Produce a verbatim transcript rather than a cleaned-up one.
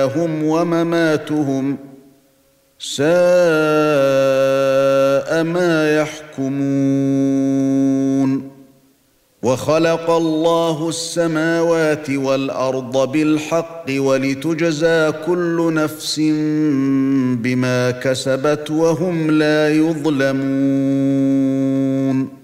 هم ومماتهم ساء ما يحكمون وخلق الله السماوات والارض بالحق ولتجزى كل نفس بما كسبت وهم لا يظلمون